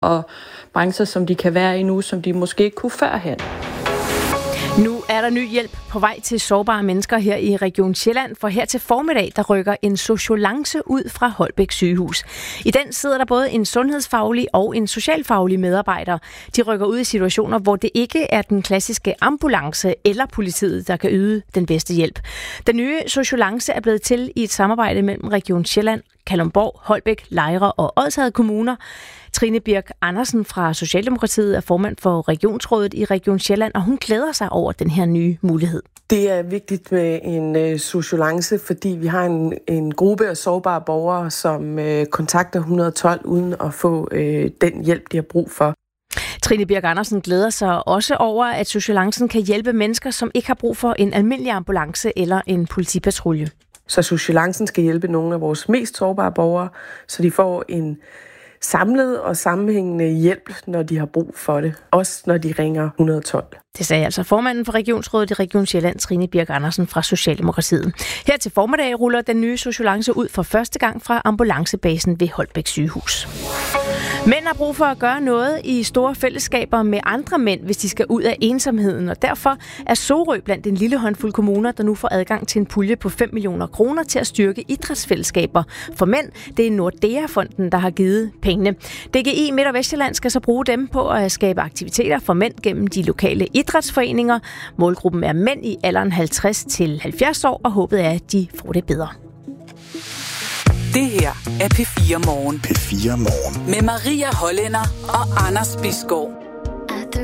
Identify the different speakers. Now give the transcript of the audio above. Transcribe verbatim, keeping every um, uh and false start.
Speaker 1: og brancher, som de kan være i nu, som de måske ikke kunne førhen.
Speaker 2: Nu er der ny hjælp på vej til sårbare mennesker her i Region Sjælland, for her til formiddag, der rykker en sociolance ud fra Holbæk sygehus. I den sidder der både en sundhedsfaglig og en socialfaglig medarbejder. De rykker ud i situationer, hvor det ikke er den klassiske ambulance eller politiet, der kan yde den bedste hjælp. Den nye sociolance er blevet til i et samarbejde mellem Region Sjælland, Kalundborg, Holbæk, Lejre og Odsherred kommuner. Trine Birk Andersen fra Socialdemokratiet er formand for Regionsrådet i Region Sjælland, og hun glæder sig over den her nye mulighed.
Speaker 3: Det er vigtigt med en øh, sociolance, fordi vi har en, en gruppe af sårbare borgere, som øh, kontakter et hundrede og tolv uden at få øh, den hjælp, de har brug for.
Speaker 2: Trine Birk Andersen glæder sig også over, at sociolancen kan hjælpe mennesker, som ikke har brug for en almindelig ambulance eller en politipatrulje.
Speaker 3: Så sociolancen skal hjælpe nogle af vores mest sårbare borgere, så de får en samlet og sammenhængende hjælp, når de har brug for det. Også når de ringer et hundrede og tolv.
Speaker 2: Det sagde altså formanden for Regionsrådet i Region Sjælland, Trine Birk Andersen fra Socialdemokratiet. Her til formiddag ruller den nye sociolance ud for første gang fra ambulancebasen ved Holbæk sygehus. Mænd har brug for at gøre noget i store fællesskaber med andre mænd, hvis de skal ud af ensomheden, og derfor er Sorø blandt en lille håndfuld kommuner, der nu får adgang til en pulje på fem millioner kroner til at styrke idrætsfællesskaber for mænd. Det er Nordea-fonden, der har givet pengene. D G I Midt- og Vestjylland skal så bruge dem på at skabe aktiviteter for mænd gennem de lokale idrætsforeninger. Målgruppen er mænd i alderen halvtreds til halvfjerds år, og håbet er, at de får det bedre.
Speaker 4: Det her er P fire Morgen.
Speaker 5: P fire Morgen.
Speaker 4: Med Maria Hollænder og Anders Bisgaard.